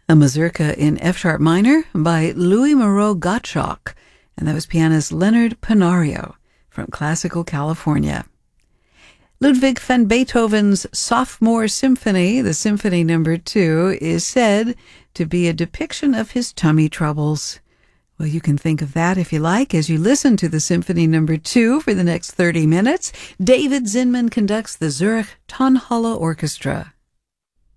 A mazurka in F-sharp minor by Louis Moreau Gottschalk, and that was pianist Leonard Panario from Classical California. Ludwig van Beethoven's Sophomore Symphony, the Symphony No. 2, is said to be a depiction of his tummy troubles. Well, you can think of that if you like as you listen to the Symphony No. 2 for the next 30 minutes. David Zinman conducts the Zurich Tonhalle Orchestra.